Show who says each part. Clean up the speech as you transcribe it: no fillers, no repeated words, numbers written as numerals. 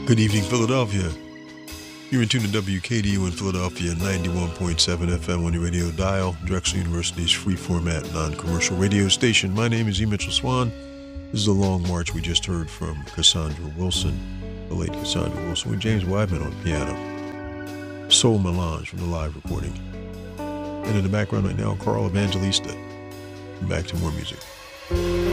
Speaker 1: Good evening, Philadelphia. You're in tune to WKDU in Philadelphia, 91.7 FM on your radio dial, Drexel University's free format, non-commercial radio station. My name is E. Mitchell Swan. This is a long march we just heard from Cassandra Wilson, the late Cassandra Wilson, with James Wideman on piano. Soul Melange from the live recording. And in the background right now, Carl Evangelista. Back to more music.